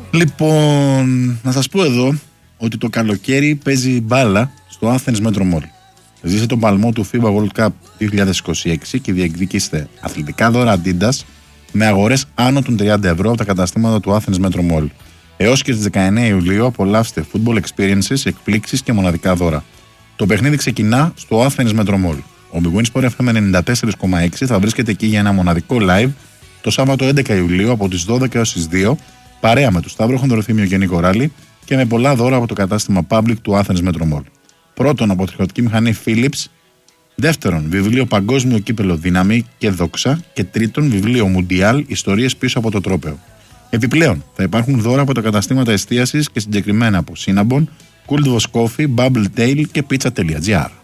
Λοιπόν, να σας πω εδώ ότι το καλοκαίρι παίζει μπάλα στο Athens Metro Mall. Ζήστε τον παλμό του FIBA World Cup 2026 και διεκδικήστε αθλητικά δώρα Adidas με αγορές άνω των 30 ευρώ από τα καταστήματα του Athens Metro Mall. Έως και στις 19 Ιουλίου απολαύστε football experiences, εκπλήξεις και μοναδικά δώρα. Το παιχνίδι ξεκινά στο Athens Metro Mall. Ο Big Win Sport FM 94,6 θα βρίσκεται εκεί για ένα μοναδικό live το Σάββατο 11 Ιουλίου από τις 12 έως τις 2, παρέα με του Σταύρο Χονδροθύμιο και Νίκο Ράλη και με πολλά δώρα από το κατάστημα Public του Athens Metro Mall. Πρώτον, αποτριχωτική μηχανή Philips. Δεύτερον, βιβλίο Παγκόσμιο Κύπελο Δύναμη και Δόξα. Και τρίτον, βιβλίο Μουντιάλ Ιστορίες πίσω από το τρόπαιο. Επιπλέον, θα υπάρχουν δώρα από τα καταστήματα εστίασης και συγκεκριμένα από Cinnabon, Cool Voss Coffee, Bubble Tail και Pizza.gr.